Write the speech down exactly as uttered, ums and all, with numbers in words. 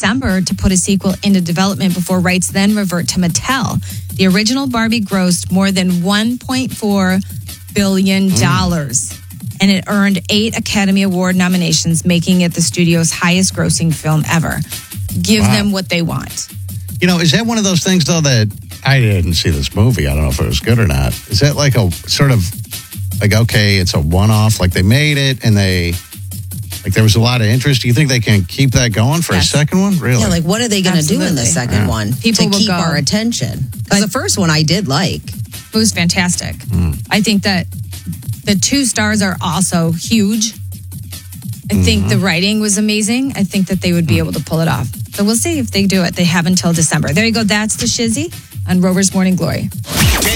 December to put a sequel into development before rights then revert to Mattel. The original Barbie grossed more than one point four billion dollars. Mm. And it earned eight Academy Award nominations, making it the studio's highest grossing film ever. Give wow. them what they want. You know, is that one of those things, though, that I didn't see this movie. I don't know if it was good or not. Is that like a sort of like, okay, it's a one-off, like they made it and they, like there was a lot of interest. Do you think they can keep that going for yes. a second one? Really? Yeah, like what are they going to do in the second yeah. one People to will keep go. our attention? Because the first one I did like. It was fantastic. Mm. I think that the two stars are also huge. I mm-hmm. think the writing was amazing. I think that they would be mm. able to pull it off. So we'll see if they do it. They have until December. There you go. That's the Shizzy on Rover's Morning Glory.